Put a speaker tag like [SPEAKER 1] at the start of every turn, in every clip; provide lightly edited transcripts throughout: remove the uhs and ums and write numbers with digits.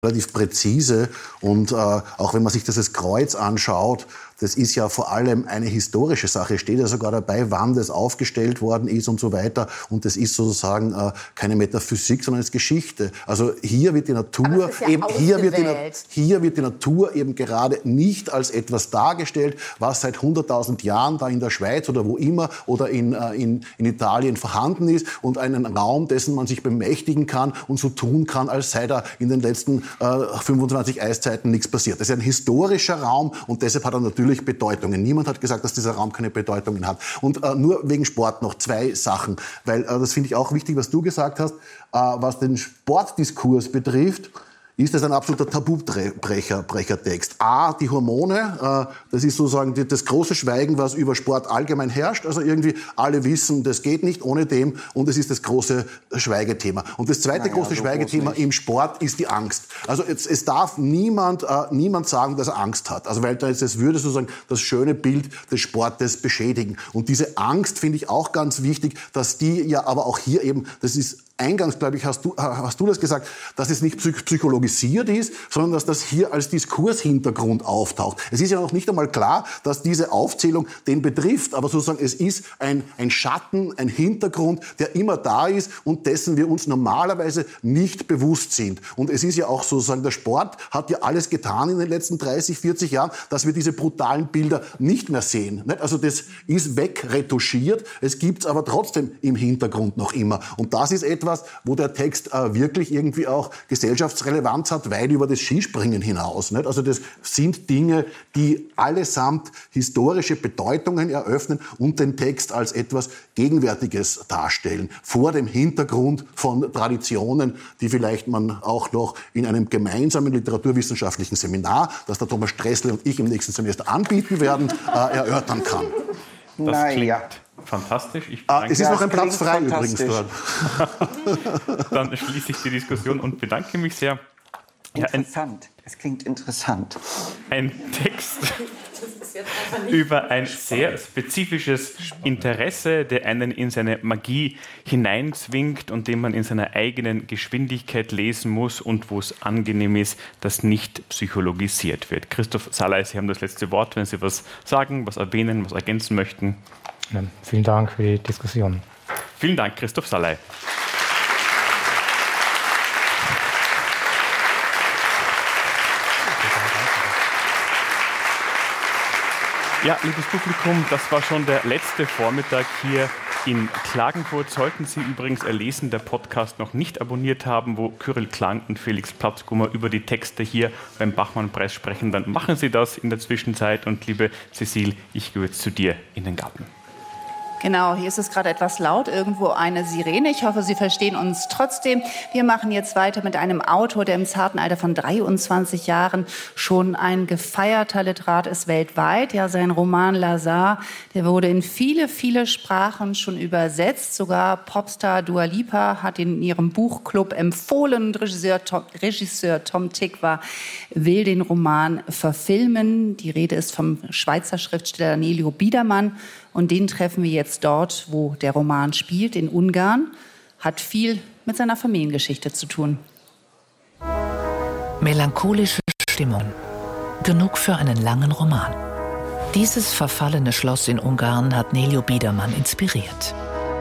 [SPEAKER 1] relativ präzise und auch wenn man sich das Kreuz anschaut, das ist ja vor allem eine historische Sache. Es steht ja sogar dabei, wann das aufgestellt worden ist und so weiter. Und das ist sozusagen keine Metaphysik, sondern es ist Geschichte. Also hier wird die Natur hier wird die Natur eben gerade nicht als etwas dargestellt, was seit 100.000 Jahren da in der Schweiz oder wo immer oder in Italien vorhanden ist und einen Raum, dessen man sich bemächtigen kann und so tun kann, als sei da in den letzten 25 Eiszeiten nichts passiert. Das ist ein historischer Raum und deshalb hat er natürlich Bedeutungen. Niemand hat gesagt, dass dieser Raum keine Bedeutungen hat. Und nur wegen Sport noch 2 Sachen, weil das finde ich auch wichtig, was du gesagt hast, was den Sportdiskurs betrifft. Ist das ein absoluter Tabubrechertext. A, die Hormone, das ist sozusagen das große Schweigen, was über Sport allgemein herrscht. Also irgendwie alle wissen, das geht nicht ohne dem und es ist das große Schweigethema. Und das zweite große Schweigethema im Sport ist die Angst. Also es darf niemand sagen, dass er Angst hat. Also weil das würde sozusagen das schöne Bild des Sportes beschädigen. Und diese Angst finde ich auch ganz wichtig, dass die ja aber auch hier eben, das ist eingangs, glaube ich, hast du das gesagt, dass es nicht psychologisiert ist, sondern dass das hier als Diskurshintergrund auftaucht. Es ist ja noch nicht einmal klar, dass diese Aufzählung den betrifft, aber sozusagen es ist ein Schatten, ein Hintergrund, der immer da ist und dessen wir uns normalerweise nicht bewusst sind. Und es ist ja auch sozusagen, der Sport hat ja alles getan in den letzten 30, 40 Jahren, dass wir diese brutalen Bilder nicht mehr sehen. Also das ist wegretuschiert, es gibt es aber trotzdem im Hintergrund noch immer. Und das ist etwas, wo der Text wirklich irgendwie auch Gesellschaftsrelevanz hat, weit über das Skispringen hinaus. Nicht? Also das sind Dinge, die allesamt historische Bedeutungen eröffnen und den Text als etwas Gegenwärtiges darstellen. Vor dem Hintergrund von Traditionen, die vielleicht man auch noch in einem gemeinsamen literaturwissenschaftlichen Seminar, das der Thomas Stressle und ich im nächsten Semester anbieten werden, erörtern kann.
[SPEAKER 2] Das klingt fantastisch.
[SPEAKER 1] Es ist noch ein Platz frei übrigens dort.
[SPEAKER 2] Dann schließe ich die Diskussion und bedanke mich sehr.
[SPEAKER 3] Interessant. Es klingt interessant.
[SPEAKER 2] Ein Text über ein sehr spezifisches Interesse, der einen in seine Magie hineinzwingt und den man in seiner eigenen Geschwindigkeit lesen muss und wo es angenehm ist, dass nicht psychologisiert wird. Christoph Salai, Sie haben das letzte Wort, wenn Sie was sagen, was erwähnen, was ergänzen möchten.
[SPEAKER 4] Ja, vielen Dank für die Diskussion.
[SPEAKER 2] Vielen Dank, Christoph Salai. Ja, liebes Publikum, das war schon der letzte Vormittag hier in Klagenfurt. Sollten Sie übrigens Erlesen der Podcast noch nicht abonniert haben, wo Kyrill Klang und Felix Platzkummer über die Texte hier beim Bachmann-Preis sprechen, dann machen Sie das in der Zwischenzeit. Und liebe Cecile, ich gehe jetzt zu dir in den Garten.
[SPEAKER 5] Genau, hier ist es gerade etwas laut, irgendwo eine Sirene. Ich hoffe, Sie verstehen uns trotzdem. Wir machen jetzt weiter mit einem Autor, der im zarten Alter von 23 Jahren schon ein gefeierter Literat ist weltweit. Ja, sein Roman Lazar, der wurde in viele, viele Sprachen schon übersetzt. Sogar Popstar Dua Lipa hat ihn in ihrem Buchclub empfohlen. Und Regisseur Tom Tykwer will den Roman verfilmen. Die Rede ist vom Schweizer Schriftsteller Nelio Biedermann. Und den treffen wir jetzt dort, wo der Roman spielt, in Ungarn. Hat viel mit seiner Familiengeschichte zu tun.
[SPEAKER 6] Melancholische Stimmung. Genug für einen langen Roman. Dieses verfallene Schloss in Ungarn hat Nelio Biedermann inspiriert.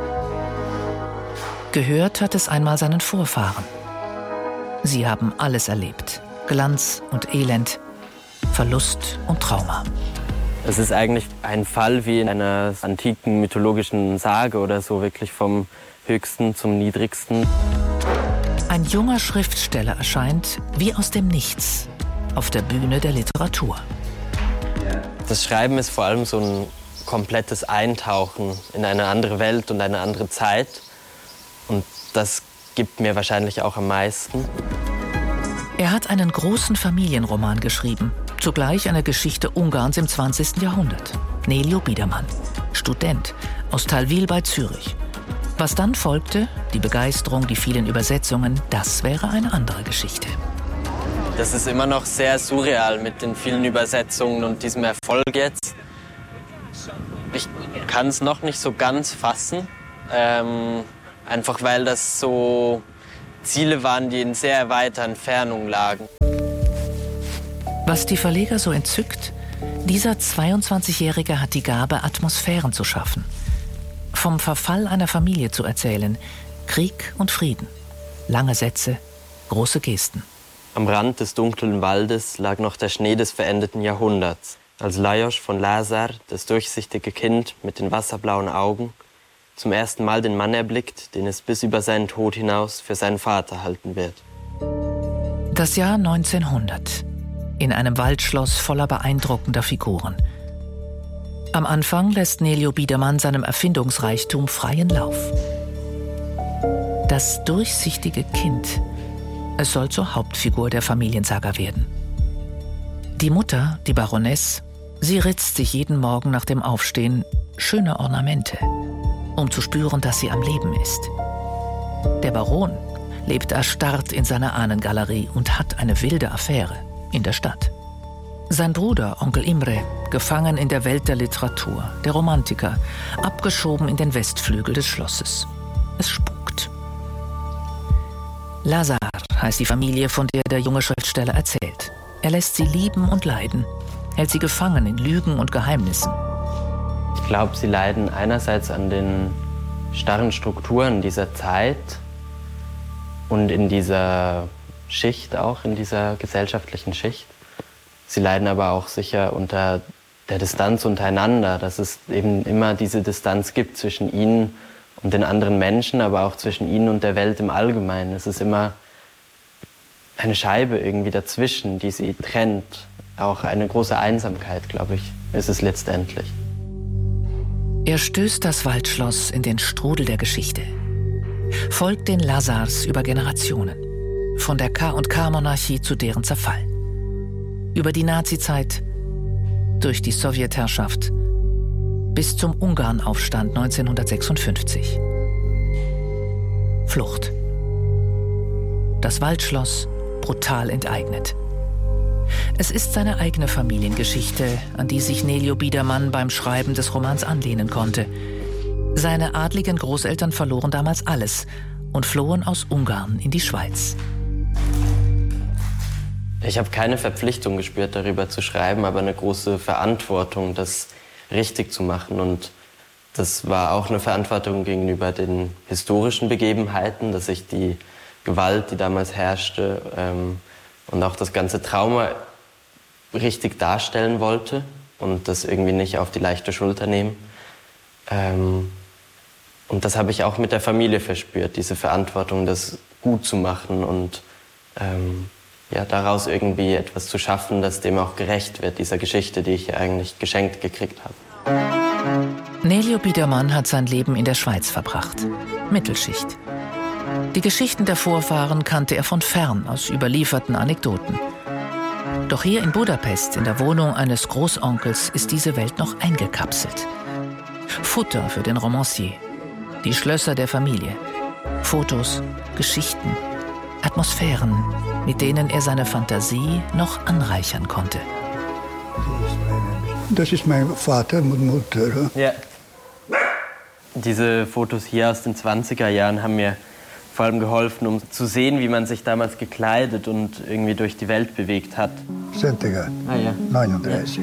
[SPEAKER 6] Gehört hat es einmal seinen Vorfahren. Sie haben alles erlebt. Glanz und Elend, Verlust und Trauma.
[SPEAKER 7] Es ist eigentlich ein Fall wie in einer antiken mythologischen Sage oder so, wirklich vom Höchsten zum Niedrigsten.
[SPEAKER 6] Ein junger Schriftsteller erscheint wie aus dem Nichts auf der Bühne der Literatur.
[SPEAKER 7] Das Schreiben ist vor allem so ein komplettes Eintauchen in eine andere Welt und eine andere Zeit. Und das gibt mir wahrscheinlich auch am meisten.
[SPEAKER 6] Er hat einen großen Familienroman geschrieben. Zugleich eine Geschichte Ungarns im 20. Jahrhundert. Nelio Biedermann, Student aus Thalwil bei Zürich. Was dann folgte, die Begeisterung, die vielen Übersetzungen, das wäre eine andere Geschichte.
[SPEAKER 7] Das ist immer noch sehr surreal mit den vielen Übersetzungen und diesem Erfolg jetzt. Ich kann es noch nicht so ganz fassen, einfach weil das so Ziele waren, die in sehr weiter Entfernung lagen.
[SPEAKER 6] Was die Verleger so entzückt, dieser 22-Jährige hat die Gabe, Atmosphären zu schaffen. Vom Verfall einer Familie zu erzählen, Krieg und Frieden. Lange Sätze, große Gesten.
[SPEAKER 7] Am Rand des dunklen Waldes lag noch der Schnee des verendeten Jahrhunderts, als Lajos von Lazar, das durchsichtige Kind mit den wasserblauen Augen, zum ersten Mal den Mann erblickt, den es bis über seinen Tod hinaus für seinen Vater halten wird.
[SPEAKER 6] Das Jahr 1900. In einem Waldschloss voller beeindruckender Figuren. Am Anfang lässt Nelio Biedermann seinem Erfindungsreichtum freien Lauf. Das durchsichtige Kind, es soll zur Hauptfigur der Familiensaga werden. Die Mutter, die Baroness, sie ritzt sich jeden Morgen nach dem Aufstehen schöne Ornamente, um zu spüren, dass sie am Leben ist. Der Baron lebt erstarrt in seiner Ahnengalerie und hat eine wilde Affäre in der Stadt. Sein Bruder, Onkel Imre, gefangen in der Welt der Literatur, der Romantiker, abgeschoben in den Westflügel des Schlosses. Es spukt. Lazar heißt die Familie, von der der junge Schriftsteller erzählt. Er lässt sie lieben und leiden, hält sie gefangen in Lügen und Geheimnissen.
[SPEAKER 7] Ich glaube, sie leiden einerseits an den starren Strukturen dieser Zeit und in dieser Schicht auch, in dieser gesellschaftlichen Schicht. Sie leiden aber auch sicher unter der Distanz untereinander, dass es eben immer diese Distanz gibt zwischen ihnen und den anderen Menschen, aber auch zwischen ihnen und der Welt im Allgemeinen. Es ist immer eine Scheibe irgendwie dazwischen, die sie trennt. Auch eine große Einsamkeit, glaube ich, ist es letztendlich.
[SPEAKER 6] Er stößt das Waldschloss in den Strudel der Geschichte, folgt den Lazars über Generationen, von der K&K-Monarchie zu deren Zerfall, über die Nazizeit, durch die Sowjetherrschaft, bis zum Ungarnaufstand 1956. Flucht. Das Waldschloss brutal enteignet. Es ist seine eigene Familiengeschichte, an die sich Nelio Biedermann beim Schreiben des Romans anlehnen konnte. Seine adligen Großeltern verloren damals alles und flohen aus Ungarn in die Schweiz.
[SPEAKER 7] Ich habe keine Verpflichtung gespürt, darüber zu schreiben, aber eine große Verantwortung, das richtig zu machen. Und das war auch eine Verantwortung gegenüber den historischen Begebenheiten, dass ich die Gewalt, die damals herrschte, und auch das ganze Trauma richtig darstellen wollte und das irgendwie nicht auf die leichte Schulter nehmen. Und das habe ich auch mit der Familie verspürt, diese Verantwortung, das gut zu machen und ja, daraus irgendwie etwas zu schaffen, das dem auch gerecht wird, dieser Geschichte, die ich eigentlich geschenkt gekriegt habe.
[SPEAKER 6] Nelio Biedermann hat sein Leben in der Schweiz verbracht. Mittelschicht. Die Geschichten der Vorfahren kannte er von fern aus überlieferten Anekdoten. Doch hier in Budapest, in der Wohnung eines Großonkels, ist diese Welt noch eingekapselt. Futter für den Romancier, die Schlösser der Familie, Fotos, Geschichten, Atmosphären, mit denen er seine Fantasie noch anreichern konnte.
[SPEAKER 8] Das ist mein Vater und Mutter.
[SPEAKER 7] Ja. Diese Fotos hier aus den 20er Jahren haben mir vor allem geholfen, um zu sehen, wie man sich damals gekleidet und irgendwie durch die Welt bewegt hat.
[SPEAKER 8] Sentiger, 39.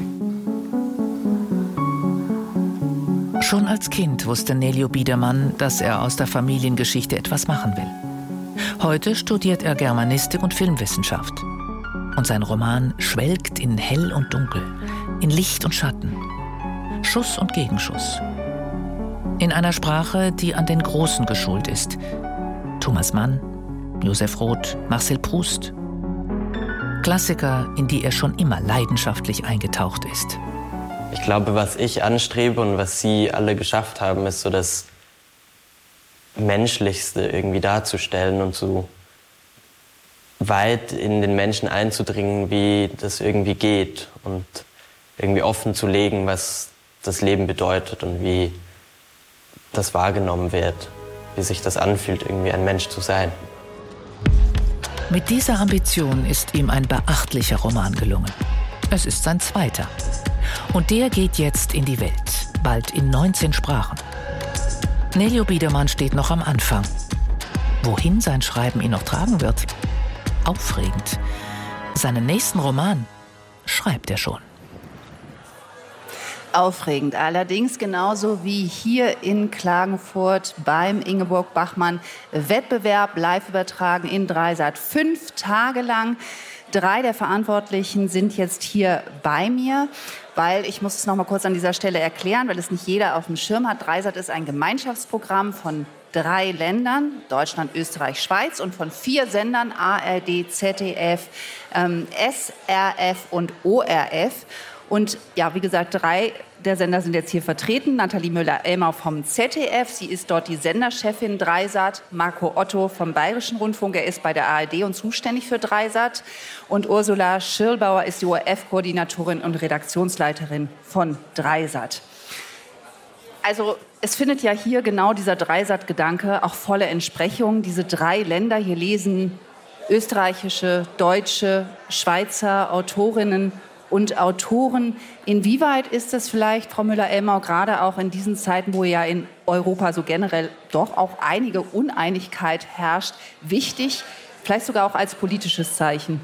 [SPEAKER 6] Schon als Kind wusste Nelio Biedermann, dass er aus der Familiengeschichte etwas machen will. Heute studiert er Germanistik und Filmwissenschaft. Und sein Roman schwelgt in Hell und Dunkel, in Licht und Schatten, Schuss und Gegenschuss. In einer Sprache, die an den Großen geschult ist. Thomas Mann, Joseph Roth, Marcel Proust. Klassiker, in die er schon immer leidenschaftlich eingetaucht ist.
[SPEAKER 7] Ich glaube, was ich anstrebe und was Sie alle geschafft haben, ist so das Menschlichste irgendwie darzustellen und so weit in den Menschen einzudringen, wie das irgendwie geht und irgendwie offen zu legen, was das Leben bedeutet und wie das wahrgenommen wird, wie sich das anfühlt, irgendwie ein Mensch zu sein.
[SPEAKER 6] Mit dieser Ambition ist ihm ein beachtlicher Roman gelungen. Es ist sein zweiter. Und der geht jetzt in die Welt, bald in 19 Sprachen. Nelio Biedermann steht noch am Anfang. Wohin sein Schreiben ihn noch tragen wird? Aufregend. Seinen nächsten Roman schreibt er schon.
[SPEAKER 5] Aufregend, allerdings genauso wie hier in Klagenfurt beim Ingeborg Bachmann Wettbewerb live übertragen in Dreisat. 5 Tage lang. 3 der Verantwortlichen sind jetzt hier bei mir, weil ich muss es noch mal kurz an dieser Stelle erklären, weil es nicht jeder auf dem Schirm hat. Dreisat ist ein Gemeinschaftsprogramm von 3 Ländern, Deutschland, Österreich, Schweiz, und von 4 Sendern, ARD, ZDF, SRF und ORF. Und ja, wie gesagt, 3 der Sender sind jetzt hier vertreten. Nathalie Müller-Elmau vom ZDF, sie ist dort die Senderchefin Dreisat. Marco Otto vom Bayerischen Rundfunk, er ist bei der ARD und zuständig für Dreisat. Und Ursula Schirlbauer ist die ORF-Koordinatorin und Redaktionsleiterin von Dreisat. Also es findet ja hier genau dieser Dreisat-Gedanke auch volle Entsprechung. Diese 3 Länder, hier lesen österreichische, deutsche, Schweizer Autorinnen und Autoren. Inwieweit ist das vielleicht, Frau Müller-Elmau, gerade auch in diesen Zeiten, wo ja in Europa so generell doch auch einige Uneinigkeit herrscht, wichtig, vielleicht sogar auch als politisches Zeichen?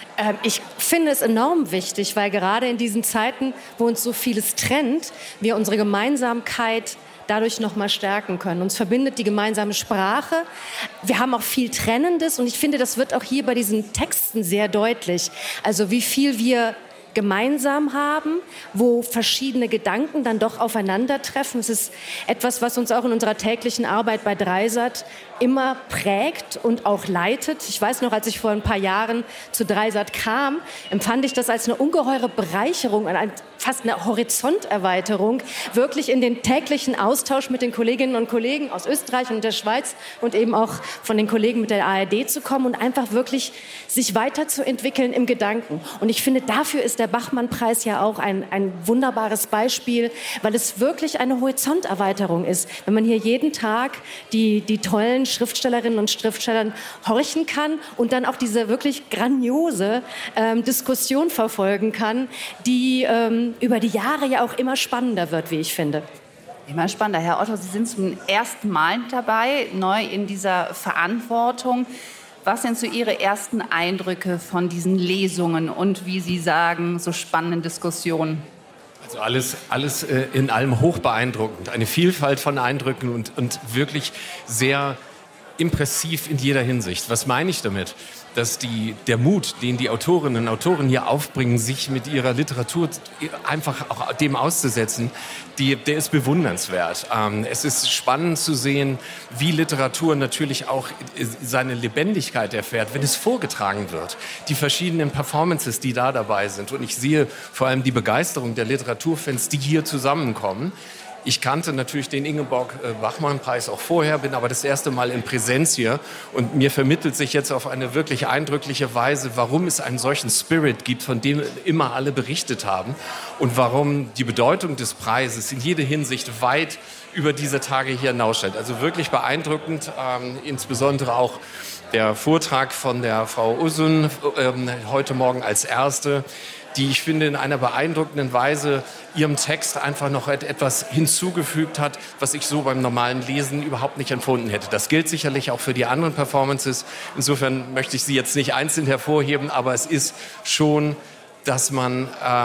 [SPEAKER 9] Ich finde es enorm wichtig, weil gerade in diesen Zeiten, wo uns so vieles trennt, wir unsere Gemeinsamkeit dadurch noch mal stärken können. Uns verbindet die gemeinsame Sprache. Wir haben auch viel Trennendes und ich finde, das wird auch hier bei diesen Texten sehr deutlich. Also wie viel wir gemeinsam haben, wo verschiedene Gedanken dann doch aufeinandertreffen. Es ist etwas, was uns auch in unserer täglichen Arbeit bei Dreisat immer prägt und auch leitet. Ich weiß noch, als ich vor ein paar Jahren zu Dreisat kam, empfand ich das als eine ungeheure Bereicherung, fast eine Horizonterweiterung, wirklich in den täglichen Austausch mit den Kolleginnen und Kollegen aus Österreich und der Schweiz und eben auch von den Kollegen mit der ARD zu kommen und einfach wirklich sich weiterzuentwickeln im Gedanken. Und ich finde, dafür ist der Bachmann-Preis ja auch ein wunderbares Beispiel, weil es wirklich eine Horizonterweiterung ist. Wenn man hier jeden Tag die tollen Schriftstellerinnen und Schriftstellern horchen kann und dann auch diese wirklich grandiose Diskussion verfolgen kann, die über die Jahre ja auch immer spannender wird, wie ich finde.
[SPEAKER 5] Immer spannender. Herr Otto, Sie sind zum ersten Mal dabei, neu in dieser Verantwortung. Was sind so Ihre ersten Eindrücke von diesen Lesungen und, wie Sie sagen, so spannenden Diskussionen?
[SPEAKER 10] Also alles in allem hoch beeindruckend. Eine Vielfalt von Eindrücken und wirklich sehr impressiv in jeder Hinsicht. Was meine ich damit? Dass der Mut, den die Autorinnen und Autoren hier aufbringen, sich mit ihrer Literatur einfach auch dem auszusetzen, der ist bewundernswert. Es ist spannend zu sehen, wie Literatur natürlich auch seine Lebendigkeit erfährt, wenn es vorgetragen wird. Die verschiedenen Performances, die da dabei sind. Und ich sehe vor allem die Begeisterung der Literaturfans, die hier zusammenkommen. Ich kannte natürlich den Ingeborg-Bachmann-Preis auch vorher, bin aber das erste Mal in Präsenz hier. Und mir vermittelt sich jetzt auf eine wirklich eindrückliche Weise, warum es einen solchen Spirit gibt, von dem immer alle berichtet haben. Und warum die Bedeutung des Preises in jeder Hinsicht weit über diese Tage hier hinaussteigt. Also wirklich beeindruckend, insbesondere auch der Vortrag von der Frau Usun heute Morgen als erste, die ich finde in einer beeindruckenden Weise ihrem Text einfach noch etwas hinzugefügt hat, was ich so beim normalen Lesen überhaupt nicht empfunden hätte. Das gilt sicherlich auch für die anderen Performances. Insofern möchte ich sie jetzt nicht einzeln hervorheben, aber es ist schon, dass man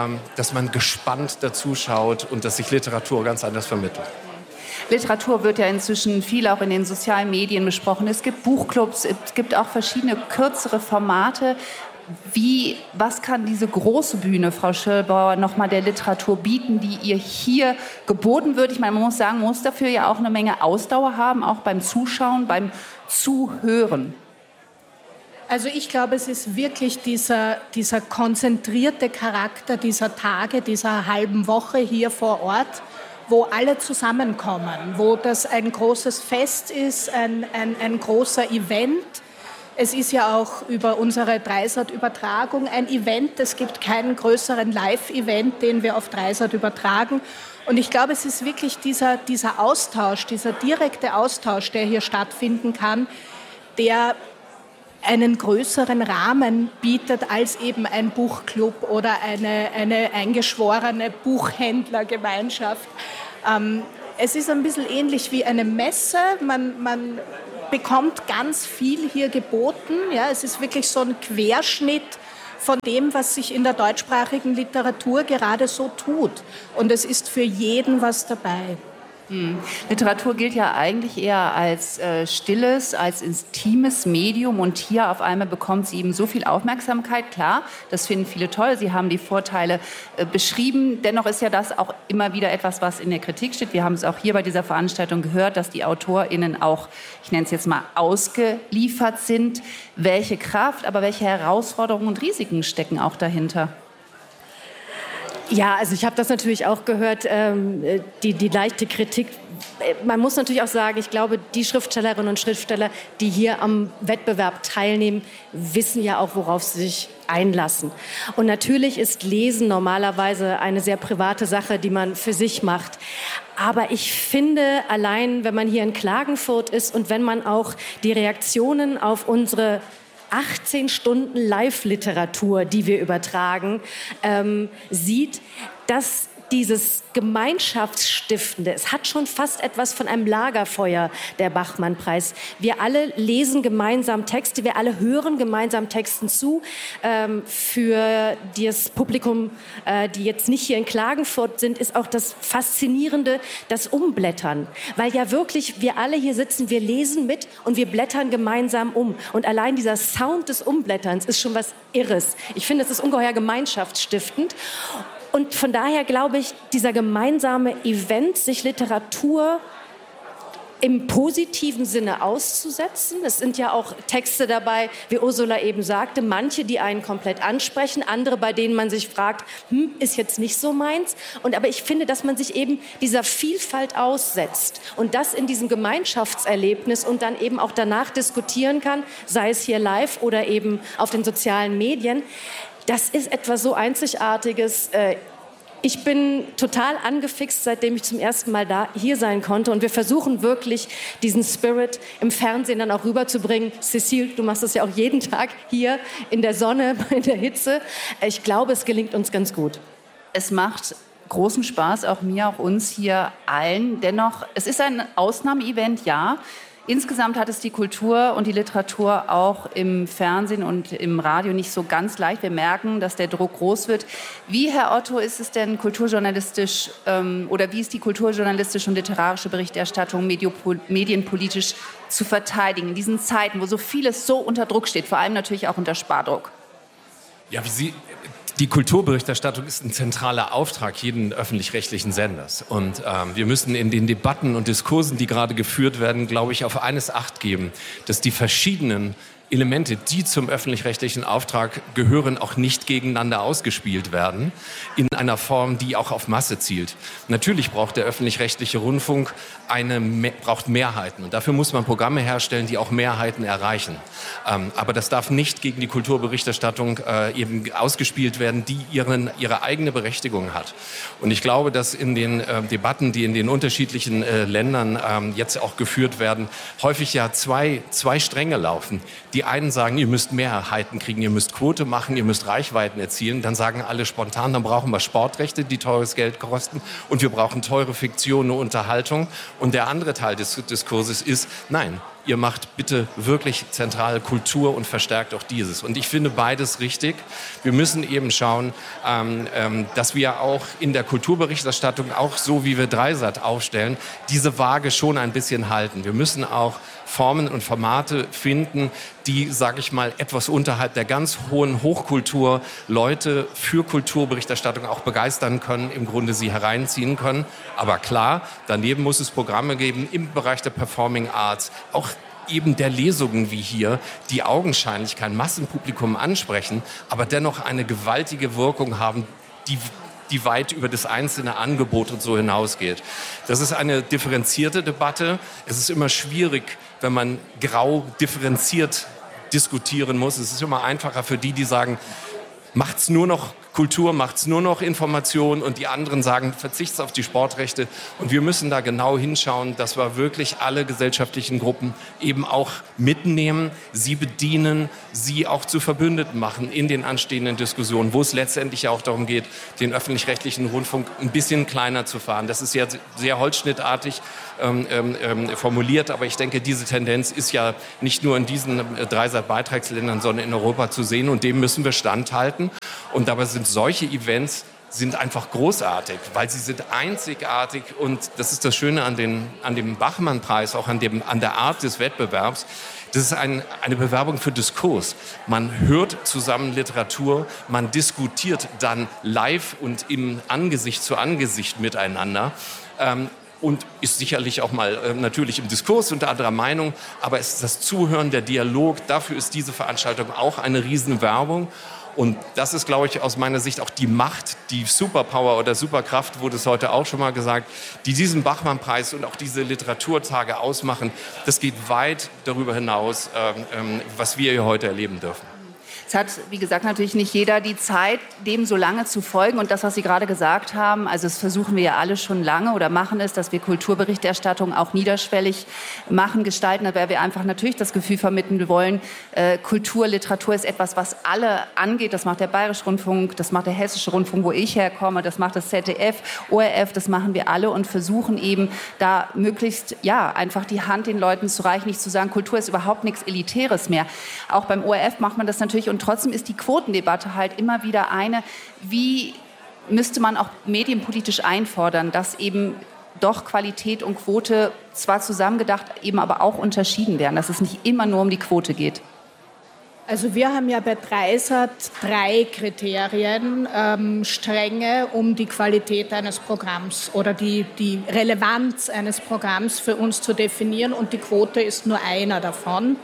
[SPEAKER 10] gespannt dazu schaut und dass sich Literatur ganz anders vermittelt.
[SPEAKER 5] Literatur wird ja inzwischen viel auch in den sozialen Medien besprochen. Es gibt Buchclubs, es gibt auch verschiedene kürzere Formate. Was kann diese große Bühne, Frau Schirlbauer, noch mal der Literatur bieten, die ihr hier geboten wird? Ich meine, man muss sagen, man muss dafür ja auch eine Menge Ausdauer haben, auch beim Zuschauen, beim Zuhören.
[SPEAKER 11] Also ich glaube, es ist wirklich dieser konzentrierte Charakter dieser Tage, dieser halben Woche hier vor Ort, wo alle zusammenkommen, wo das ein großes Fest ist, ein großer Event. Es ist ja auch über unsere Dreisat-Übertragung ein Event. Es gibt keinen größeren Live-Event, den wir auf Dreisat übertragen. Und ich glaube, es ist wirklich dieser Austausch, dieser direkte Austausch, der hier stattfinden kann, der einen größeren Rahmen bietet als eben ein Buchclub oder eine eingeschworene Buchhändlergemeinschaft. Es ist ein bisschen ähnlich wie eine Messe. Man bekommt ganz viel hier geboten. Ja, es ist wirklich so ein Querschnitt von dem, was sich in der deutschsprachigen Literatur gerade so tut. Und es ist für jeden was dabei.
[SPEAKER 5] Literatur gilt ja eigentlich eher als stilles, als intimes Medium und hier auf einmal bekommt sie eben so viel Aufmerksamkeit. Klar, das finden viele toll, Sie haben die Vorteile beschrieben. Dennoch ist ja das auch immer wieder etwas, was in der Kritik steht. Wir haben es auch hier bei dieser Veranstaltung gehört, dass die AutorInnen auch, ich nenne es jetzt mal, ausgeliefert sind. Welche Kraft, aber welche Herausforderungen und Risiken stecken auch dahinter?
[SPEAKER 9] Ja, also ich habe das natürlich auch gehört, die leichte Kritik. Man muss natürlich auch sagen, ich glaube, die Schriftstellerinnen und Schriftsteller, die hier am Wettbewerb teilnehmen, wissen ja auch, worauf sie sich einlassen. Und natürlich ist Lesen normalerweise eine sehr private Sache, die man für sich macht. Aber ich finde, allein wenn man hier in Klagenfurt ist und wenn man auch die Reaktionen auf unsere 18 Stunden Live-Literatur, die wir übertragen, sieht, dass dieses Gemeinschaftsstiftende, es hat schon fast etwas von einem Lagerfeuer, der Bachmann-Preis. Wir alle lesen gemeinsam Texte, wir alle hören gemeinsam Texten zu. Für das Publikum, die jetzt nicht hier in Klagenfurt sind, ist auch das Faszinierende, das Umblättern. Weil ja wirklich wir alle hier sitzen, wir lesen mit und wir blättern gemeinsam um. Und allein dieser Sound des Umblätterns ist schon was Irres. Ich finde, es ist ungeheuer gemeinschaftsstiftend. Und von daher glaube ich, dieser gemeinsame Event, sich Literatur im positiven Sinne auszusetzen. Es sind ja auch Texte dabei, wie Ursula eben sagte, manche, die einen komplett ansprechen, andere, bei denen man sich fragt, ist jetzt nicht so meins. Aber ich finde, dass man sich eben dieser Vielfalt aussetzt und das in diesem Gemeinschaftserlebnis und dann eben auch danach diskutieren kann, sei es hier live oder eben auf den sozialen Medien. Das ist etwas so Einzigartiges. Ich bin total angefixt, seitdem ich zum ersten Mal hier sein konnte. Und wir versuchen wirklich, diesen Spirit im Fernsehen dann auch rüberzubringen. Cécile, du machst das ja auch jeden Tag hier in der Sonne, in der Hitze. Ich glaube, es gelingt uns ganz gut.
[SPEAKER 5] Es macht großen Spaß, auch mir, auch uns hier allen. Dennoch, es ist ein Ausnahmeevent, ja. Insgesamt hat es die Kultur und die Literatur auch im Fernsehen und im Radio nicht so ganz leicht. Wir merken, dass der Druck groß wird. Wie, Herr Otto, ist es denn kulturjournalistisch oder wie ist die kulturjournalistische und literarische Berichterstattung medienpolitisch zu verteidigen in diesen Zeiten, wo so vieles so unter Druck steht, vor allem natürlich auch unter Spardruck?
[SPEAKER 10] Ja, die Kulturberichterstattung ist ein zentraler Auftrag jeden öffentlich-rechtlichen Senders. Und wir müssen in den Debatten und Diskursen, die gerade geführt werden, glaube ich, auf eines Acht geben, dass die verschiedenen Elemente, die zum öffentlich-rechtlichen Auftrag gehören, auch nicht gegeneinander ausgespielt werden, in einer Form, die auch auf Masse zielt. Natürlich braucht der öffentlich-rechtliche Rundfunk braucht Mehrheiten. Und dafür muss man Programme herstellen, die auch Mehrheiten erreichen. Aber das darf nicht gegen die Kulturberichterstattung eben ausgespielt werden, die ihre eigene Berechtigung hat. Und ich glaube, dass in den Debatten, die in den unterschiedlichen Ländern jetzt auch geführt werden, häufig ja zwei Stränge laufen. Die einen sagen, ihr müsst Mehrheiten kriegen, ihr müsst Quote machen, ihr müsst Reichweiten erzielen. Dann sagen alle spontan, dann brauchen wir Sportrechte, die teures Geld kosten. Und wir brauchen teure Fiktion und Unterhaltung. Und der andere Teil des Diskurses ist, nein, ihr macht bitte wirklich zentral Kultur und verstärkt auch dieses. Und ich finde beides richtig. Wir müssen eben schauen, dass wir auch in der Kulturberichterstattung, auch so wie wir Dreisat aufstellen, diese Waage schon ein bisschen halten. Wir müssen auch Formen und Formate finden, die, sage ich mal, etwas unterhalb der ganz hohen Hochkultur Leute für Kulturberichterstattung auch begeistern können, im Grunde sie hereinziehen können. Aber klar, daneben muss es Programme geben im Bereich der Performing Arts, auch eben der Lesungen wie hier, die augenscheinlich kein Massenpublikum ansprechen, aber dennoch eine gewaltige Wirkung haben, die weit über das einzelne Angebot und so hinausgeht. Das ist eine differenzierte Debatte. Es ist immer schwierig, wenn man grau differenziert diskutieren muss. Es ist immer einfacher für die sagen, macht's nur noch Kultur macht's nur noch Information und die anderen sagen, verzicht's auf die Sportrechte. Und wir müssen da genau hinschauen, dass wir wirklich alle gesellschaftlichen Gruppen eben auch mitnehmen, sie bedienen, sie auch zu Verbündeten machen in den anstehenden Diskussionen, wo es letztendlich auch darum geht, den öffentlich-rechtlichen Rundfunk ein bisschen kleiner zu fahren. Das ist ja sehr holzschnittartig formuliert, aber ich denke, diese Tendenz ist ja nicht nur in diesen Dreisat-Beitragsländern, sondern in Europa zu sehen und dem müssen wir standhalten. Und dabei sind solche Events einfach großartig, weil sie sind einzigartig und das ist das Schöne an dem Bachmann-Preis, auch an der Art des Wettbewerbs. Das ist eine Bewerbung für Diskurs. Man hört zusammen Literatur, man diskutiert dann live und im Angesicht zu Angesicht miteinander. Und ist sicherlich auch mal natürlich im Diskurs unter anderer Meinung, aber es ist das Zuhören, der Dialog, dafür ist diese Veranstaltung auch eine Riesenwerbung. Und das ist, glaube ich, aus meiner Sicht auch die Macht, die Superpower oder Superkraft, wurde es heute auch schon mal gesagt, die diesen Bachmann-Preis und auch diese Literaturtage ausmachen. Das geht weit darüber hinaus, was wir hier heute erleben dürfen.
[SPEAKER 5] Es hat, wie gesagt, natürlich nicht jeder die Zeit, dem so lange zu folgen. Und das, was Sie gerade gesagt haben, also das versuchen wir ja alle schon lange oder machen es, dass wir Kulturberichterstattung auch niederschwellig machen, gestalten, weil wir einfach natürlich das Gefühl vermitteln wollen, Kultur, Literatur ist etwas, was alle angeht. Das macht der Bayerische Rundfunk, das macht der Hessische Rundfunk, wo ich herkomme, das macht das ZDF, ORF, das machen wir alle und versuchen eben da möglichst, einfach die Hand den Leuten zu reichen, nicht zu sagen, Kultur ist überhaupt nichts Elitäres mehr. Auch beim ORF macht man das natürlich und trotzdem ist die Quotendebatte halt immer wieder eine, wie müsste man auch medienpolitisch einfordern, dass eben doch Qualität und Quote zwar zusammengedacht, eben aber auch unterschieden werden, dass es nicht immer nur um die Quote geht.
[SPEAKER 11] Also wir haben ja bei Dreisat 3 Kriterien, Stränge, um die Qualität eines Programms oder die Relevanz eines Programms für uns zu definieren und die Quote ist nur einer davon.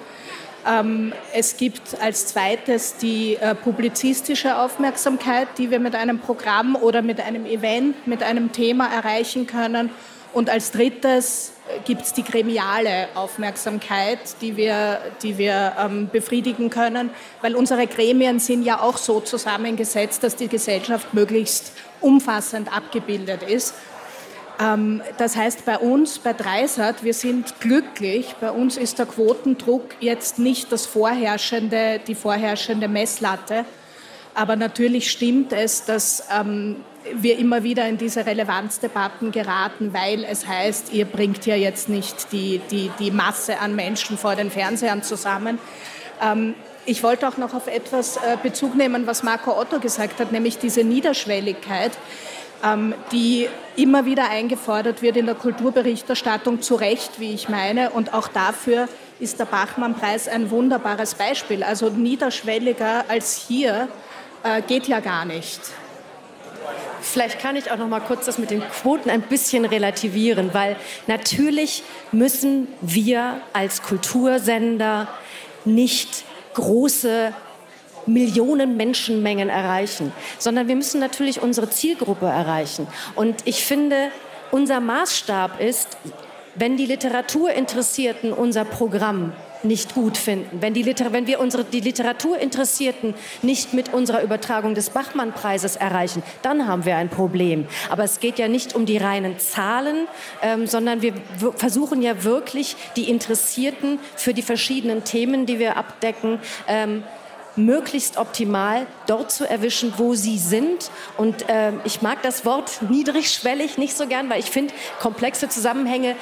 [SPEAKER 11] Es gibt als zweites die publizistische Aufmerksamkeit, die wir mit einem Programm oder mit einem Event, mit einem Thema erreichen können. Und als drittes gibt es die gremiale Aufmerksamkeit, die wir befriedigen können, weil unsere Gremien sind ja auch so zusammengesetzt, dass die Gesellschaft möglichst umfassend abgebildet ist. Das heißt, bei uns, bei Dreisat, wir sind glücklich. Bei uns ist der Quotendruck jetzt nicht die vorherrschende Messlatte. Aber natürlich stimmt es, dass wir immer wieder in diese Relevanzdebatten geraten, weil es heißt, ihr bringt ja jetzt nicht die Masse an Menschen vor den Fernsehern zusammen. Ich wollte auch noch auf etwas Bezug nehmen, was Marco Otto gesagt hat, nämlich diese Niederschwelligkeit, die immer wieder eingefordert wird in der Kulturberichterstattung, zu Recht, wie ich meine. Und auch dafür ist der Bachmann-Preis ein wunderbares Beispiel. Also niederschwelliger als hier geht ja gar nicht.
[SPEAKER 9] Vielleicht kann ich auch noch mal kurz das mit den Quoten ein bisschen relativieren, weil natürlich müssen wir als Kultursender nicht große Millionen Menschenmengen erreichen, sondern wir müssen natürlich unsere Zielgruppe erreichen. Und ich finde, unser Maßstab ist, wenn die Literaturinteressierten unser Programm nicht gut finden, wenn wir die Literaturinteressierten nicht mit unserer Übertragung des Bachmann-Preises erreichen, dann haben wir ein Problem. Aber es geht ja nicht um die reinen Zahlen, sondern wir versuchen ja wirklich, die Interessierten für die verschiedenen Themen, die wir abdecken, möglichst optimal dort zu erwischen, wo sie sind. Und ich mag das Wort niedrigschwellig nicht so gern, weil ich finde, komplexe Zusammenhänge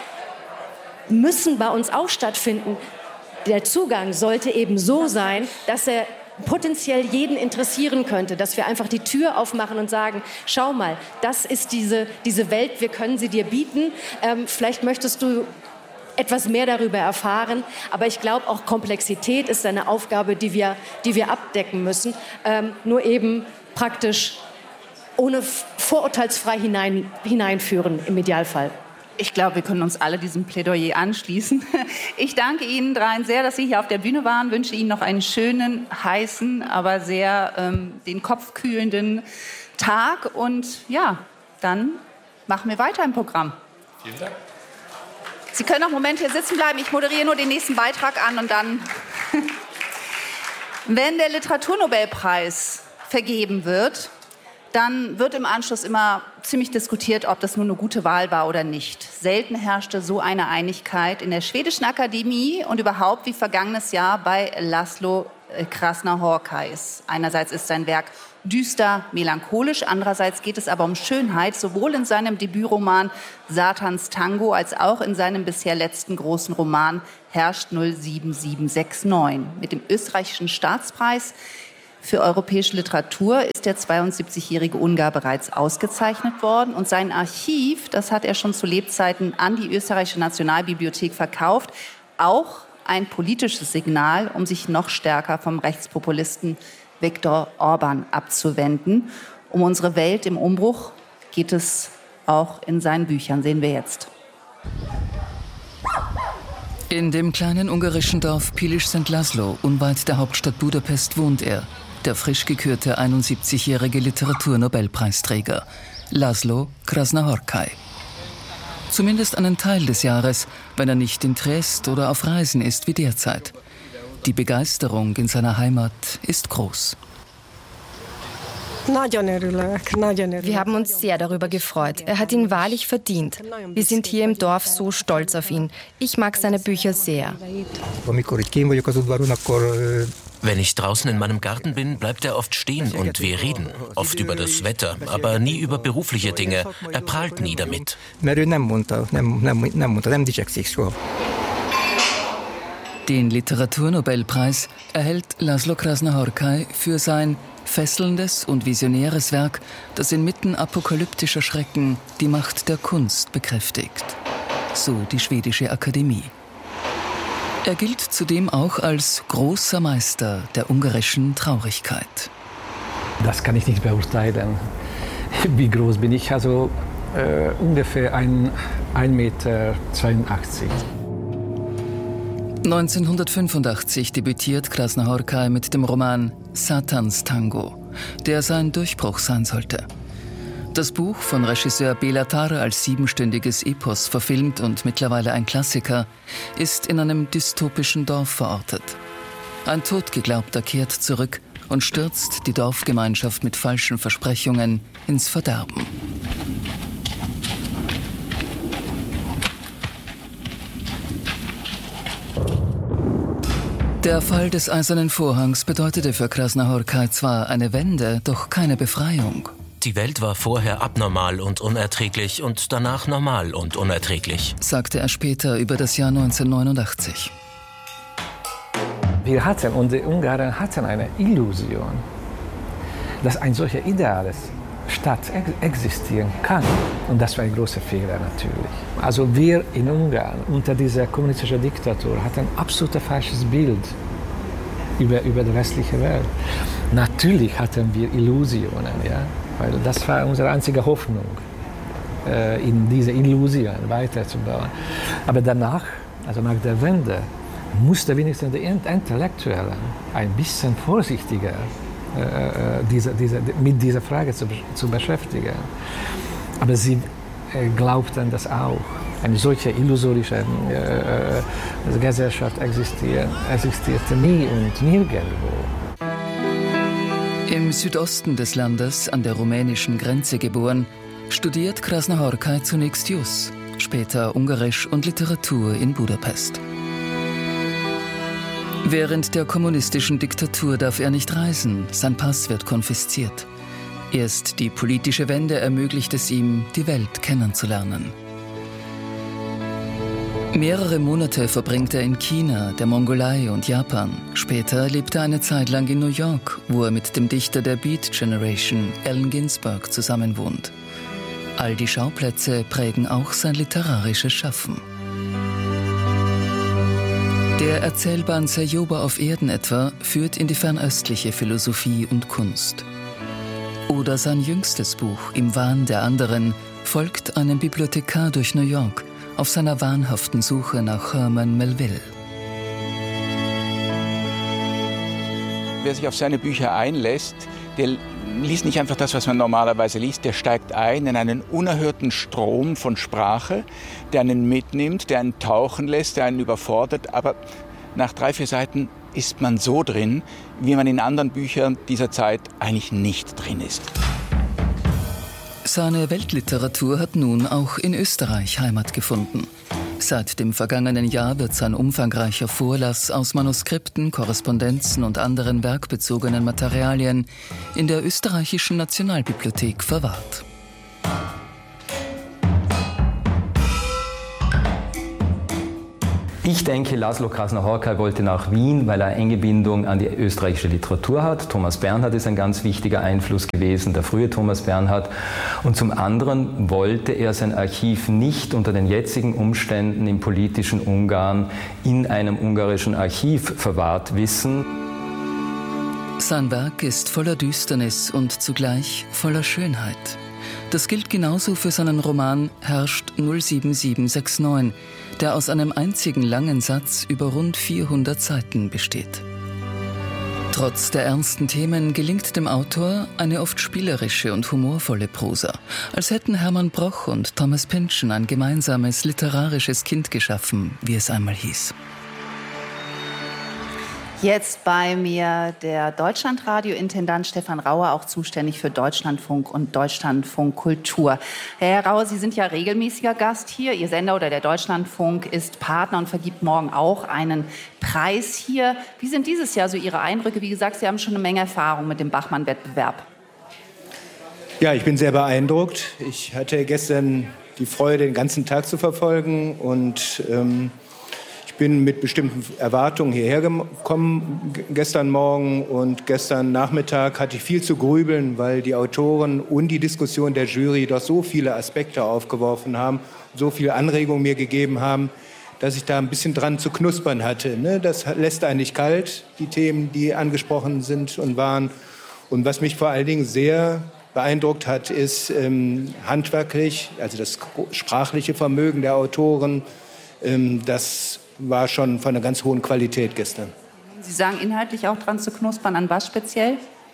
[SPEAKER 9] müssen bei uns auch stattfinden. Der Zugang sollte eben so sein, dass er potenziell jeden interessieren könnte, dass wir einfach die Tür aufmachen und sagen, schau mal, das ist diese Welt, wir können sie dir bieten. Vielleicht möchtest du etwas mehr darüber erfahren, aber ich glaube auch Komplexität ist eine Aufgabe, die wir abdecken müssen, nur eben praktisch ohne vorurteilsfrei hineinführen im Idealfall.
[SPEAKER 5] Ich glaube, wir können uns alle diesem Plädoyer anschließen. Ich danke Ihnen dreien sehr, dass Sie hier auf der Bühne waren. Wünsche Ihnen noch einen schönen, heißen, aber sehr den Kopf kühlenden Tag. Und ja, dann machen wir weiter im Programm.
[SPEAKER 10] Vielen Dank.
[SPEAKER 5] Sie können noch einen Moment hier sitzen bleiben. Ich moderiere nur den nächsten Beitrag an und dann, wenn der Literaturnobelpreis vergeben wird, dann wird im Anschluss immer ziemlich diskutiert, ob das nur eine gute Wahl war oder nicht. Selten herrschte so eine Einigkeit in der Schwedischen Akademie und überhaupt wie vergangenes Jahr bei Laszlo Krasna-Horkais. Einerseits ist sein Werk düster, melancholisch, andererseits geht es aber um Schönheit, sowohl in seinem Debütroman Satans Tango als auch in seinem bisher letzten großen Roman Herrscht 07769. Mit dem österreichischen Staatspreis für europäische Literatur ist der 72-jährige Ungar bereits ausgezeichnet worden. Und sein Archiv, das hat er schon zu Lebzeiten an die österreichische Nationalbibliothek verkauft, auch ein politisches Signal, um sich noch stärker vom Rechtspopulisten Viktor Orban abzuwenden. Um unsere Welt im Umbruch geht es auch in seinen Büchern, sehen wir jetzt.
[SPEAKER 6] In dem kleinen ungarischen Dorf Pilis-Szent László, unweit der Hauptstadt Budapest, wohnt er, der frisch gekürte 71-jährige Literaturnobelpreisträger Laszlo Krasna-Horkai. Zumindest einen Teil des Jahres, wenn er nicht in Triest oder auf Reisen ist wie derzeit. Die Begeisterung in seiner Heimat ist groß.
[SPEAKER 12] Wir haben uns sehr darüber gefreut. Er hat ihn wahrlich verdient. Wir sind hier im Dorf so stolz auf ihn. Ich mag seine Bücher sehr.
[SPEAKER 13] Wenn ich draußen in meinem Garten bin, bleibt er oft stehen und wir reden. Oft über das Wetter, aber nie über berufliche Dinge. Er prahlt nie damit.
[SPEAKER 6] Den Literaturnobelpreis erhält Laszlo Krasna-Horkai für sein fesselndes und visionäres Werk, das inmitten apokalyptischer Schrecken die Macht der Kunst bekräftigt. So die Schwedische Akademie. Er gilt zudem auch als großer Meister der ungarischen Traurigkeit.
[SPEAKER 14] Das kann ich nicht beurteilen. Wie groß bin ich? Also ungefähr 1,82 Meter.
[SPEAKER 6] 1985 debütiert Krasna-Horkai mit dem Roman Satans Tango, der sein Durchbruch sein sollte. Das Buch, von Regisseur Béla Tar als 7-stündiges Epos verfilmt und mittlerweile ein Klassiker, ist in einem dystopischen Dorf verortet. Ein Totgeglaubter kehrt zurück und stürzt die Dorfgemeinschaft mit falschen Versprechungen ins Verderben. Der Fall des Eisernen Vorhangs bedeutete für Krasna-Horkai zwar eine Wende, doch keine Befreiung.
[SPEAKER 13] Die Welt war vorher abnormal und unerträglich und danach normal und unerträglich,
[SPEAKER 6] sagte er später über das Jahr 1989.
[SPEAKER 14] Wir hatten, und die Ungarn hatten eine Illusion, dass ein solcher ideales Staat existieren kann. Und das war ein großer Fehler natürlich. Also wir in Ungarn unter dieser kommunistischen Diktatur hatten ein absolut falsches Bild über die westliche Welt. Natürlich hatten wir Illusionen, ja? Weil das war unsere einzige Hoffnung, in diese Illusion weiterzubauen. Aber danach, also nach der Wende, musste wenigstens die Intellektuellen ein bisschen vorsichtiger mit dieser Frage zu beschäftigen. Aber sie glaubten das auch. Eine solche illusorische Gesellschaft existierte nie und nirgendwo.
[SPEAKER 6] Im Südosten des Landes, an der rumänischen Grenze geboren, studiert Krasna-Horkai zunächst Jus, später Ungarisch und Literatur in Budapest. Während der kommunistischen Diktatur darf er nicht reisen, sein Pass wird konfisziert. Erst die politische Wende ermöglicht es ihm, die Welt kennenzulernen. Mehrere Monate verbringt er in China, der Mongolei und Japan. Später lebt er eine Zeit lang in New York, wo er mit dem Dichter der Beat Generation, Allen Ginsberg, zusammenwohnt. All die Schauplätze prägen auch sein literarisches Schaffen. Der Erzählband Sayoba auf Erden etwa führt in die fernöstliche Philosophie und Kunst. Oder sein jüngstes Buch, Im Wahn der anderen, folgt einem Bibliothekar durch New York auf seiner wahnhaften Suche nach Herman Melville.
[SPEAKER 15] Wer sich auf seine Bücher einlässt, der liest nicht einfach das, was man normalerweise liest, der steigt ein in einen unerhörten Strom von Sprache, der einen mitnimmt, der einen tauchen lässt, der einen überfordert, aber nach 3-4 Seiten ist man so drin, wie man in anderen Büchern dieser Zeit eigentlich nicht drin ist.
[SPEAKER 16] Seine Weltliteratur hat nun auch in Österreich Heimat gefunden. Seit dem vergangenen Jahr wird sein umfangreicher Vorlass aus Manuskripten, Korrespondenzen und anderen werkbezogenen Materialien in der Österreichischen Nationalbibliothek verwahrt.
[SPEAKER 17] Ich denke, Laszlo Krasner-Horkai wollte nach Wien, weil er enge Bindung an die österreichische Literatur hat. Thomas Bernhard ist ein ganz wichtiger Einfluss gewesen, der frühe Thomas Bernhard. Und zum anderen wollte er sein Archiv nicht unter den jetzigen Umständen im politischen Ungarn in einem ungarischen Archiv verwahrt wissen.
[SPEAKER 16] Sein Werk ist voller Düsternis und zugleich voller Schönheit. Das gilt genauso für seinen Roman Herrscht 07769, der aus einem einzigen langen Satz über rund 400 Seiten besteht. Trotz der ernsten Themen gelingt dem Autor eine oft spielerische und humorvolle Prosa, als hätten Hermann Broch und Thomas Pynchon ein gemeinsames literarisches Kind geschaffen, wie es einmal hieß.
[SPEAKER 5] Jetzt bei mir der Deutschlandradio-Intendant Stefan Rauer, auch zuständig für Deutschlandfunk und Deutschlandfunk Kultur. Herr Rauer, Sie sind ja regelmäßiger Gast hier. Ihr Sender oder der Deutschlandfunk ist Partner und vergibt morgen auch einen Preis hier. Wie sind dieses Jahr so Ihre Eindrücke? Wie gesagt, Sie haben schon eine Menge Erfahrung mit dem Bachmann-Wettbewerb.
[SPEAKER 18] Ja, ich bin sehr beeindruckt. Ich hatte gestern die Freude, den ganzen Tag zu verfolgen und ich bin mit bestimmten Erwartungen hierher gekommen gestern Morgen und gestern Nachmittag hatte ich viel zu grübeln, weil die Autoren und die Diskussion der Jury doch so viele Aspekte aufgeworfen haben, so viele Anregungen mir gegeben haben, dass ich da ein bisschen dran zu knuspern hatte. Das lässt einen nicht kalt, die Themen, die angesprochen sind und waren. Und was mich vor allen Dingen sehr beeindruckt hat, ist handwerklich, also das sprachliche Vermögen der Autoren, das war schon von einer ganz hohen Qualität gestern.
[SPEAKER 5] Sie sagen inhaltlich auch dran zu knuspern. An was speziell?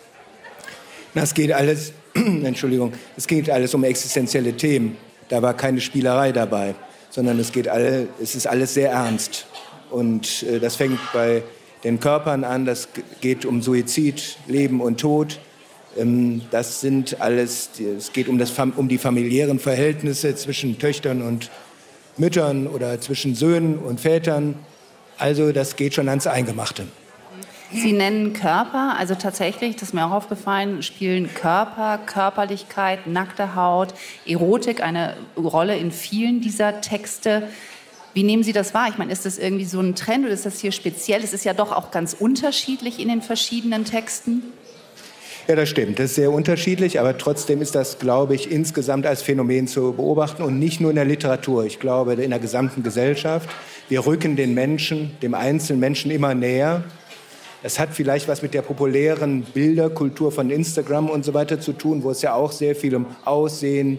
[SPEAKER 18] Es geht alles, Entschuldigung, es geht alles um existenzielle Themen. Da war keine Spielerei dabei, sondern es ist alles sehr ernst. Und das fängt bei den Körpern an, das geht um Suizid, Leben und Tod. Das sind alles, es geht um die familiären Verhältnisse zwischen Töchtern und Müttern oder zwischen Söhnen und Vätern. Also das geht schon ans Eingemachte.
[SPEAKER 5] Sie nennen Körper, also tatsächlich, das ist mir auch aufgefallen, spielen Körper, Körperlichkeit, nackte Haut, Erotik eine Rolle in vielen dieser Texte. Wie nehmen Sie das wahr? Ich meine, ist das irgendwie so ein Trend oder ist das hier speziell? Es ist ja doch auch ganz unterschiedlich in den verschiedenen Texten.
[SPEAKER 18] Ja, das stimmt. Das ist sehr unterschiedlich, aber trotzdem ist das, glaube ich, insgesamt als Phänomen zu beobachten und nicht nur in der Literatur. Ich glaube, in der gesamten Gesellschaft. Wir rücken den Menschen, dem einzelnen Menschen immer näher. Das hat vielleicht was mit der populären Bilderkultur von Instagram und so weiter zu tun, wo es ja auch sehr viel um Aussehen,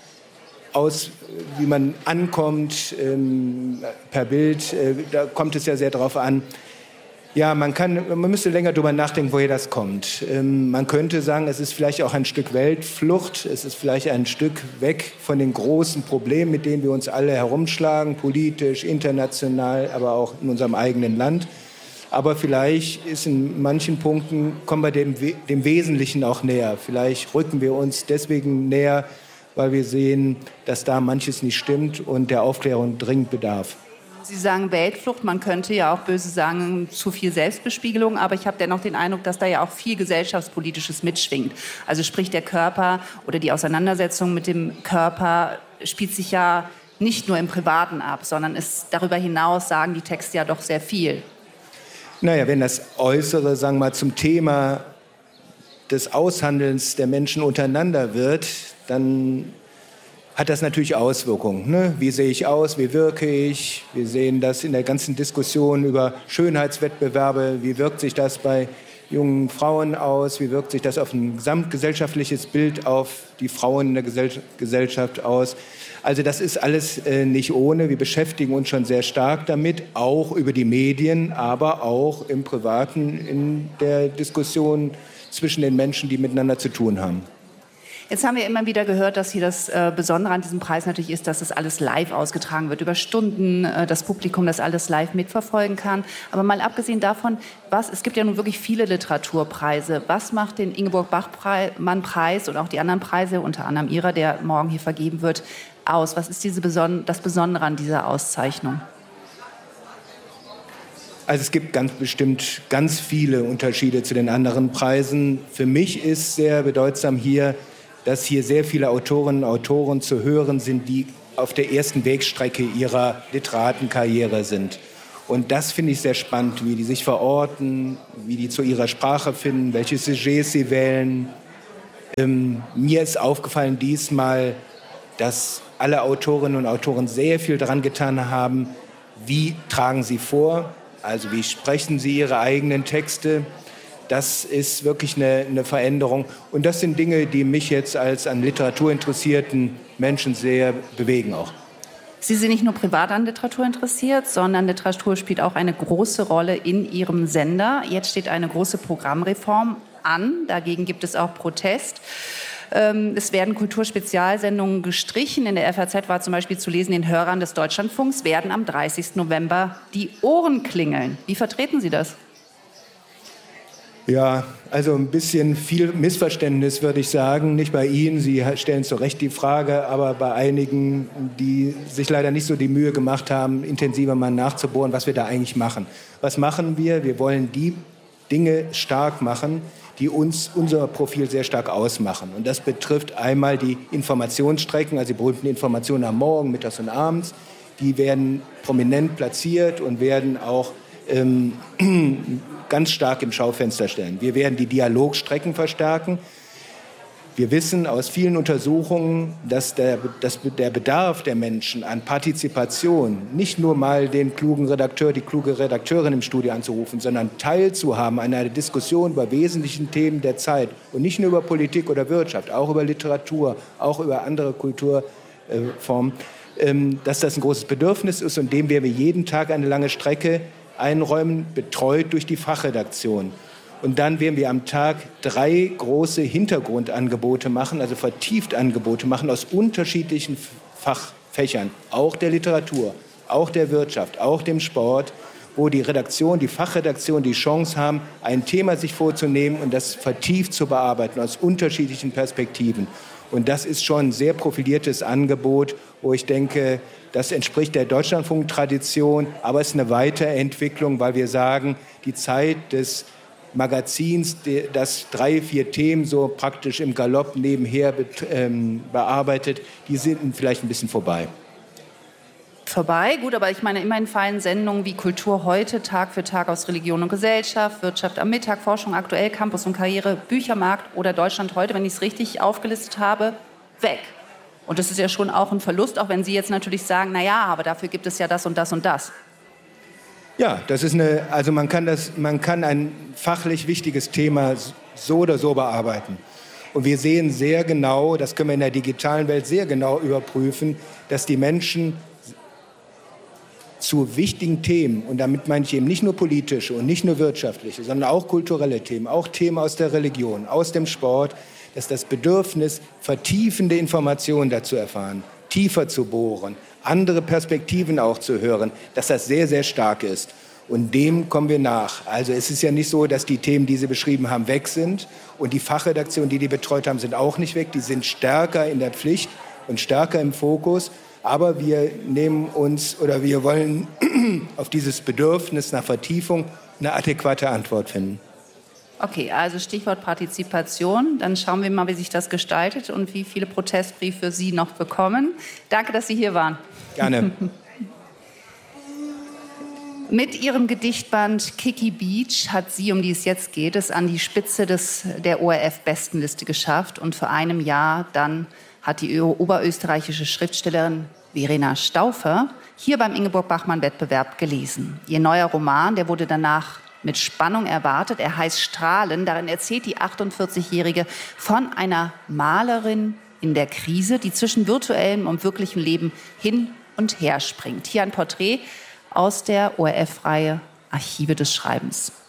[SPEAKER 18] wie man ankommt per Bild, da kommt es ja sehr drauf an. Ja, man müsste länger darüber nachdenken, woher das kommt. Man könnte sagen, es ist vielleicht auch ein Stück Weltflucht, es ist vielleicht ein Stück weg von den großen Problemen, mit denen wir uns alle herumschlagen, politisch, international, aber auch in unserem eigenen Land. Aber vielleicht ist in manchen Punkten, kommen wir dem Wesentlichen auch näher. Vielleicht rücken wir uns deswegen näher, weil wir sehen, dass da manches nicht stimmt und der Aufklärung dringend bedarf.
[SPEAKER 5] Sie sagen Weltflucht, man könnte ja auch böse sagen, zu viel Selbstbespiegelung, aber ich habe dennoch den Eindruck, dass da ja auch viel Gesellschaftspolitisches mitschwingt. Also sprich der Körper oder die Auseinandersetzung mit dem Körper spielt sich ja nicht nur im Privaten ab, sondern ist darüber hinaus, sagen die Texte ja doch sehr viel.
[SPEAKER 18] Naja, wenn das Äußere, sagen wir mal, zum Thema des Aushandelns der Menschen untereinander wird, dann hat das natürlich Auswirkungen. Ne? Wie sehe ich aus? Wie wirke ich? Wir sehen das in der ganzen Diskussion über Schönheitswettbewerbe. Wie wirkt sich das bei jungen Frauen aus? Wie wirkt sich das auf ein gesamtgesellschaftliches Bild auf die Frauen in der Gesellschaft aus? Also das ist alles nicht ohne. Wir beschäftigen uns schon sehr stark damit, auch über die Medien, aber auch im Privaten, in der Diskussion zwischen den Menschen, die miteinander zu tun haben.
[SPEAKER 5] Jetzt haben wir immer wieder gehört, dass hier das Besondere an diesem Preis natürlich ist, dass das alles live ausgetragen wird, über Stunden, das Publikum das alles live mitverfolgen kann. Aber mal abgesehen davon, es gibt ja nun wirklich viele Literaturpreise. Was macht den Ingeborg-Bachmann-Preis und auch die anderen Preise, unter anderem Ihrer, der morgen hier vergeben wird, aus? Was ist das Besondere an dieser Auszeichnung?
[SPEAKER 18] Also es gibt ganz bestimmt ganz viele Unterschiede zu den anderen Preisen. Für mich ist sehr bedeutsam hier, dass hier sehr viele Autorinnen und Autoren zu hören sind, die auf der ersten Wegstrecke ihrer Literatenkarriere sind. Und das finde ich sehr spannend, wie die sich verorten, wie die zu ihrer Sprache finden, welche Sujets sie wählen. Mir ist aufgefallen diesmal, dass alle Autorinnen und Autoren sehr viel daran getan haben, wie tragen sie vor, also wie sprechen sie ihre eigenen Texte. Das ist wirklich eine Veränderung. Und das sind Dinge, die mich jetzt als an Literatur interessierten Menschen sehr bewegen auch.
[SPEAKER 5] Sie sind nicht nur privat an Literatur interessiert, sondern Literatur spielt auch eine große Rolle in Ihrem Sender. Jetzt steht eine große Programmreform an. Dagegen gibt es auch Protest. Es werden Kulturspezialsendungen gestrichen. In der FAZ war zum Beispiel zu lesen, den Hörern des Deutschlandfunks werden am 30. November die Ohren klingeln. Wie vertreten Sie das?
[SPEAKER 18] Ja, also ein bisschen viel Missverständnis, würde ich sagen. Nicht bei Ihnen, Sie stellen zu Recht die Frage, aber bei einigen, die sich leider nicht so die Mühe gemacht haben, intensiver mal nachzubohren, was wir da eigentlich machen. Was machen wir? Wir wollen die Dinge stark machen, die unser Profil sehr stark ausmachen. Und das betrifft einmal die Informationsstrecken, also die berühmten Informationen am Morgen, mittags und abends. Die werden prominent platziert und werden auch ganz stark im Schaufenster stellen. Wir werden die Dialogstrecken verstärken. Wir wissen aus vielen Untersuchungen, dass der Bedarf der Menschen an Partizipation, nicht nur mal den klugen Redakteur, die kluge Redakteurin im Studio anzurufen, sondern teilzuhaben an einer Diskussion über wesentliche Themen der Zeit und nicht nur über Politik oder Wirtschaft, auch über Literatur, auch über andere Kulturformen, dass das ein großes Bedürfnis ist und dem werden wir jeden Tag eine lange Strecke einräumen, betreut durch die Fachredaktion. Und dann werden wir am Tag 3 große Hintergrundangebote machen, also vertieft Angebote machen aus unterschiedlichen Fachfächern, auch der Literatur, auch der Wirtschaft, auch dem Sport, wo die Redaktion, die Fachredaktion die Chance haben, ein Thema sich vorzunehmen und das vertieft zu bearbeiten aus unterschiedlichen Perspektiven. Und das ist schon ein sehr profiliertes Angebot, wo ich denke, das entspricht der Deutschlandfunk-Tradition, aber es ist eine Weiterentwicklung, weil wir sagen, die Zeit des Magazins, das 3, 4 Themen so praktisch im Galopp nebenher bearbeitet, die sind vielleicht ein bisschen vorbei.
[SPEAKER 5] Vorbei, gut, aber ich meine, immerhin fallen Sendungen wie Kultur heute, Tag für Tag aus Religion und Gesellschaft, Wirtschaft am Mittag, Forschung aktuell, Campus und Karriere, Büchermarkt oder Deutschland heute, wenn ich es richtig aufgelistet habe, weg. Und das ist ja schon auch ein Verlust, auch wenn Sie jetzt natürlich sagen, na ja, aber dafür gibt es ja das und das und das.
[SPEAKER 18] Ja, das ist man kann ein fachlich wichtiges Thema so oder so bearbeiten. Und wir sehen sehr genau, das können wir in der digitalen Welt sehr genau überprüfen, dass die Menschen zu wichtigen Themen, und damit meine ich eben nicht nur politische und nicht nur wirtschaftliche, sondern auch kulturelle Themen, auch Themen aus der Religion, aus dem Sport, dass das Bedürfnis, vertiefende Informationen dazu erfahren, tiefer zu bohren, andere Perspektiven auch zu hören, dass das sehr, sehr stark ist. Und dem kommen wir nach. Also es ist ja nicht so, dass die Themen, die Sie beschrieben haben, weg sind. Und die Fachredaktionen, die betreut haben, sind auch nicht weg. Die sind stärker in der Pflicht und stärker im Fokus. Aber wir wir wollen auf dieses Bedürfnis nach Vertiefung eine adäquate Antwort finden.
[SPEAKER 5] Okay, also Stichwort Partizipation. Dann schauen wir mal, wie sich das gestaltet und wie viele Protestbriefe Sie noch bekommen. Danke, dass Sie hier waren.
[SPEAKER 18] Gerne.
[SPEAKER 5] Mit ihrem Gedichtband Kiki Beach hat sie, um die es jetzt geht, es an die Spitze der ORF-Bestenliste geschafft. Und vor einem Jahr dann hat die oberösterreichische Schriftstellerin Verena Stauffer hier beim Ingeborg-Bachmann-Wettbewerb gelesen. Ihr neuer Roman, der wurde danach mit Spannung erwartet. Er heißt Strahlen. Darin erzählt die 48-Jährige von einer Malerin in der Krise, die zwischen virtuellem und wirklichem Leben hin und her springt. Hier ein Porträt aus der ORF-Reihe Archive des Schreibens.